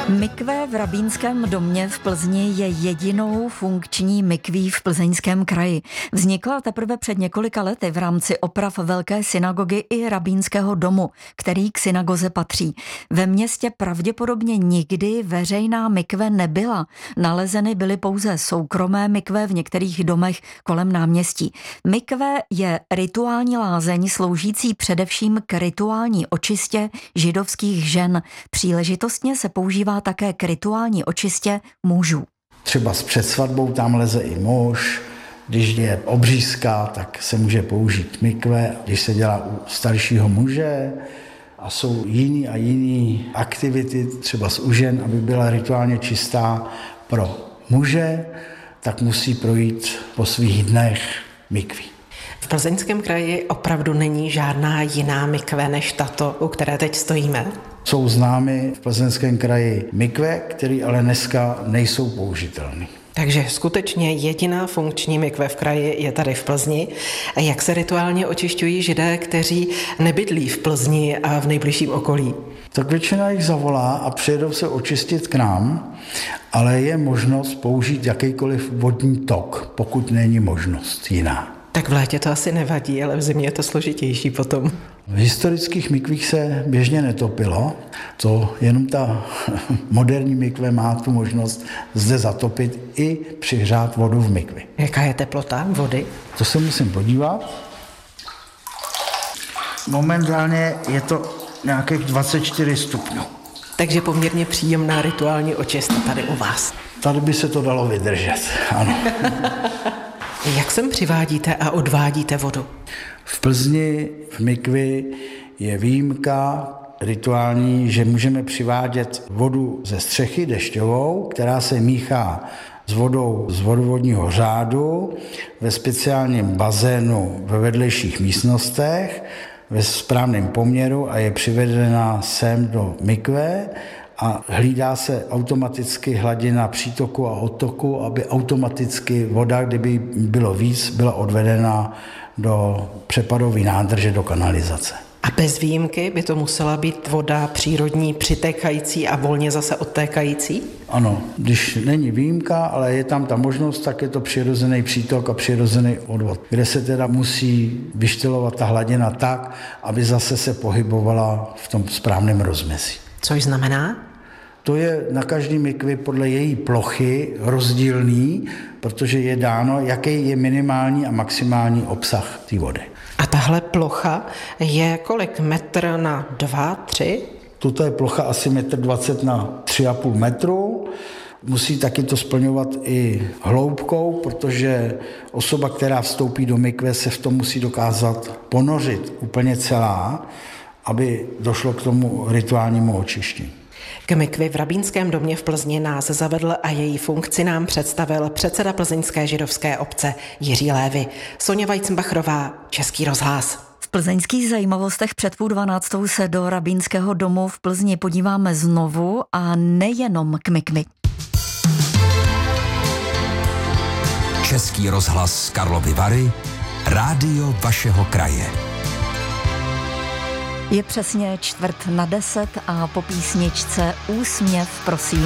Mikve v Rabínském domě v Plzni je jedinou funkční mikví v Plzeňském kraji. Vznikla teprve před několika lety v rámci oprav Velké synagogy i Rabínského domu, který k synagoze patří. Ve městě pravděpodobně nikdy veřejná mikve nebyla. Nalezeny byly pouze soukromé mikve v některých domech kolem náměstí. Mikve je rituální lázeň sloužící především k rituální očistě židovských žen. Příležitostně se používá také k rituální očistě mužů. Třeba s předsvatbou tam leze i muž, když je obřízka, tak se může použít mikve, když se dělá u staršího muže a jsou jiný a jiný aktivity, třeba u žen, aby byla rituálně čistá pro muže, tak musí projít po svých dnech mikví. V Plzeňském kraji opravdu není žádná jiná mikve než tato, u které teď stojíme? Jsou známy v Plzeňském kraji mikve, které ale dneska nejsou použitelné. Takže skutečně jediná funkční mikve v kraji je tady v Plzni. Jak se rituálně očišťují židé, kteří nebydlí v Plzni a v nejbližším okolí? Tak většina jich zavolá a přijedou se očistit k nám, ale je možnost použít jakýkoliv vodní tok, pokud není možnost jiná. Tak v létě to asi nevadí, ale v zimě je to složitější potom. V historických mikvích se běžně netopilo, to jenom ta moderní mikve má tu možnost zde zatopit i přihřát vodu v mikvi. Jaká je teplota vody? To se musím podívat. Momentálně je to nějakých 24 stupňů. Takže poměrně příjemná rituální očista tady u vás. Tady by se to dalo vydržet, ano. Jak sem přivádíte a odvádíte vodu? V Plzni v mikvi je výjimka rituální, že můžeme přivádět vodu ze střechy dešťovou, která se míchá s vodou z vodovodního řádu ve speciálním bazénu ve vedlejších místnostech ve správném poměru a je přivedena sem do mikve a hlídá se automaticky hladina přítoku a odtoku, aby automaticky voda, kdyby bylo víc, byla odvedena do přepadové nádrže, do kanalizace. A bez výjimky by to musela být voda přírodní, přitékající a volně zase odtékající? Ano, když není výjimka, ale je tam ta možnost, tak je to přirozený přítok a přirozený odvod, kde se teda musí vyštylovat ta hladina tak, aby zase se pohybovala v tom správném rozmezí. Což znamená? To je na každý mikvi podle její plochy rozdílný, protože je dáno, jaký je minimální a maximální obsah té vody. A tahle plocha je kolik? Metr na 2, 3? Tuto je plocha asi 1,20 m na 3,5 metru. Musí taky to splňovat i hloubkou, protože osoba, která vstoupí do mikve, se v tom musí dokázat ponořit úplně celá, aby došlo k tomu rituálnímu očištění. K mikvi v Rabínském domě v Plzni nás zavedl a její funkci nám představil předseda plzeňské židovské obce Jiří Lévy. Soňa Weizenbachrová, Český rozhlas. V plzeňských zajímavostech před 11:30 se do Rabínského domu v Plzni podíváme znovu a nejenom k mikvi. Český rozhlas Karlovy Vary, rádio vašeho kraje. Je přesně 9:45 a po písničce Úsměv, prosím.